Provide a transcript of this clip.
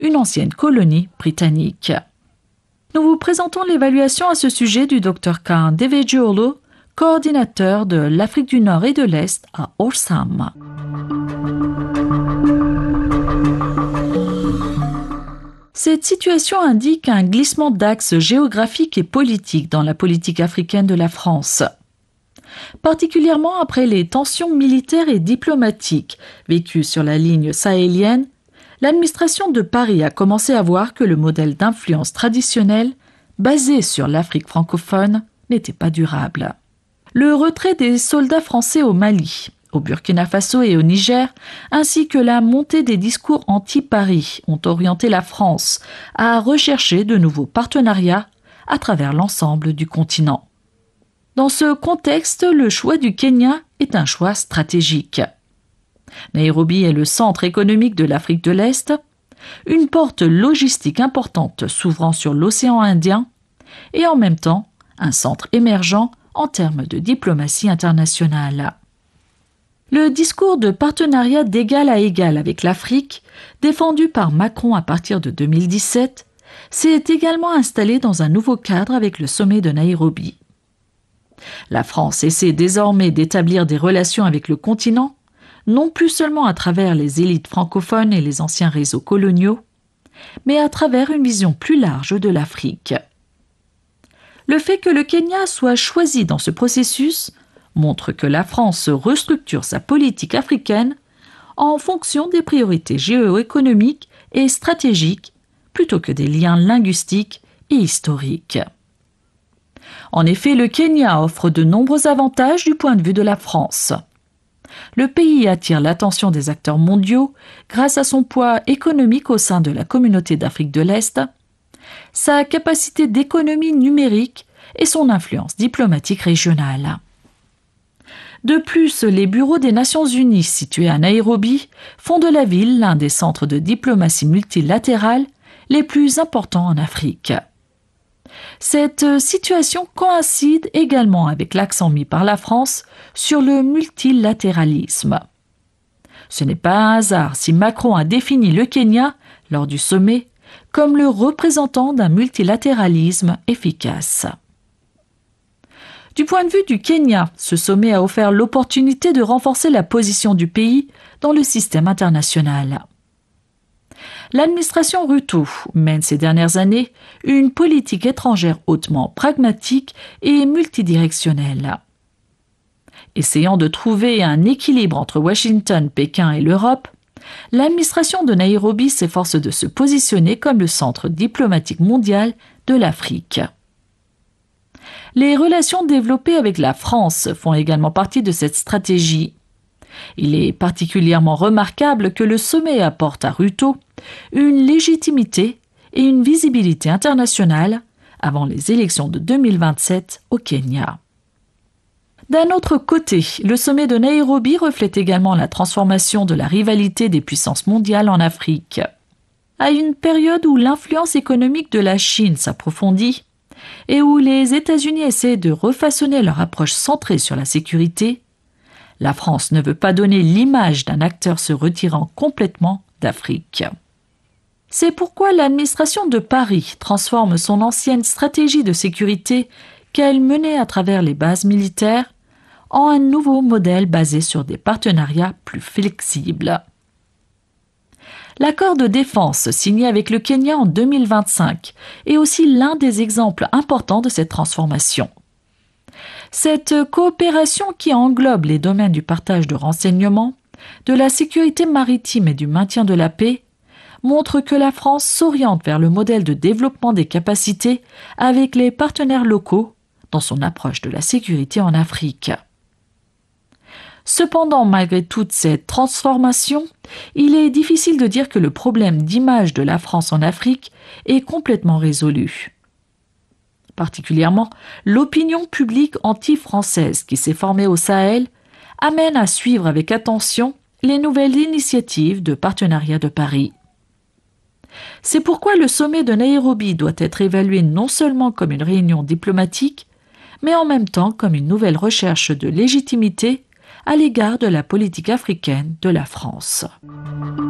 une ancienne colonie britannique. Nous vous présentons l'évaluation à ce sujet du Dr Kaan Devejioğlu, coordinateur de l'Afrique du Nord et de l'Est à Orsam. Cette situation indique un glissement d'axe géographique et politique dans la politique africaine de la France. Particulièrement après les tensions militaires et diplomatiques vécues sur la ligne sahélienne, l'administration de Paris a commencé à voir que le modèle d'influence traditionnel, basé sur l'Afrique francophone, n'était pas durable. Le retrait des soldats français au Mali, au Burkina Faso et au Niger, ainsi que la montée des discours anti-Paris ont orienté la France à rechercher de nouveaux partenariats à travers l'ensemble du continent. Dans ce contexte, le choix du Kenya est un choix stratégique. Nairobi est le centre économique de l'Afrique de l'Est, une porte logistique importante s'ouvrant sur l'océan Indien et en même temps un centre émergent en termes de diplomatie internationale. Le discours de partenariat d'égal à égal avec l'Afrique, défendu par Macron à partir de 2017, s'est également installé dans un nouveau cadre avec le sommet de Nairobi. La France essaie désormais d'établir des relations avec le continent, non plus seulement à travers les élites francophones et les anciens réseaux coloniaux, mais à travers une vision plus large de l'Afrique. Le fait que le Kenya soit choisi dans ce processus montre que la France restructure sa politique africaine en fonction des priorités géoéconomiques et stratégiques plutôt que des liens linguistiques et historiques. En effet, le Kenya offre de nombreux avantages du point de vue de la France. Le pays attire l'attention des acteurs mondiaux grâce à son poids économique au sein de la communauté d'Afrique de l'Est, sa capacité d'économie numérique et son influence diplomatique régionale. De plus, les bureaux des Nations Unies situés à Nairobi font de la ville l'un des centres de diplomatie multilatérale les plus importants en Afrique. Cette situation coïncide également avec l'accent mis par la France sur le multilatéralisme. Ce n'est pas un hasard si Macron a défini le Kenya, lors du sommet, comme le représentant d'un multilatéralisme efficace. Du point de vue du Kenya, ce sommet a offert l'opportunité de renforcer la position du pays dans le système international. L'administration Ruto mène ces dernières années une politique étrangère hautement pragmatique et multidirectionnelle. Essayant de trouver un équilibre entre Washington, Pékin et l'Europe, l'administration de Nairobi s'efforce de se positionner comme le centre diplomatique mondial de l'Afrique. Les relations développées avec la France font également partie de cette stratégie. Il est particulièrement remarquable que le sommet apporte à Ruto une légitimité et une visibilité internationale avant les élections de 2027 au Kenya. D'un autre côté, le sommet de Nairobi reflète également la transformation de la rivalité des puissances mondiales en Afrique. À une période où l'influence économique de la Chine s'approfondit et où les États-Unis essaient de refaçonner leur approche centrée sur la sécurité, la France ne veut pas donner l'image d'un acteur se retirant complètement d'Afrique. C'est pourquoi l'administration de Paris transforme son ancienne stratégie de sécurité qu'elle menait à travers les bases militaires en un nouveau modèle basé sur des partenariats plus flexibles. L'accord de défense signé avec le Kenya en 2025 est aussi l'un des exemples importants de cette transformation. Cette coopération qui englobe les domaines du partage de renseignements, de la sécurité maritime et du maintien de la paix montre que la France s'oriente vers le modèle de développement des capacités avec les partenaires locaux dans son approche de la sécurité en Afrique. Cependant, malgré toute cette transformation, il est difficile de dire que le problème d'image de la France en Afrique est complètement résolu. Particulièrement, l'opinion publique anti-française qui s'est formée au Sahel amène à suivre avec attention les nouvelles initiatives de partenariat de Paris. C'est pourquoi le sommet de Nairobi doit être évalué non seulement comme une réunion diplomatique, mais en même temps comme une nouvelle recherche de légitimité à l'égard de la politique africaine de la France.